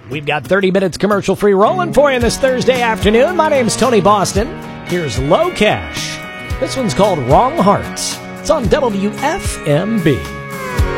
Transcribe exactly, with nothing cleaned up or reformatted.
We've got thirty minutes commercial-free rolling for you this Thursday afternoon. My name's Tony Boston. Here's Low Cash. This one's called Wrong Hearts. It's on W F M B.